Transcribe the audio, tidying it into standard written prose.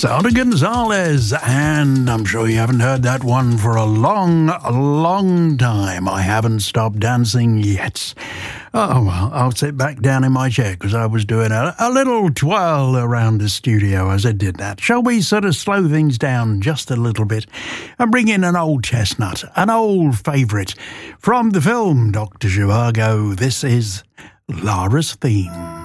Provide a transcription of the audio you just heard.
Soda Gonzalez, and I'm sure you haven't heard that one for a long, long time. I haven't stopped dancing yet. Oh, well, I'll sit back down in my chair because I was doing a little twirl around the studio as I did that. Shall we sort of slow things down just a little bit and bring in an old chestnut, an old favourite from the film Dr. Zhivago? This is Lara's theme.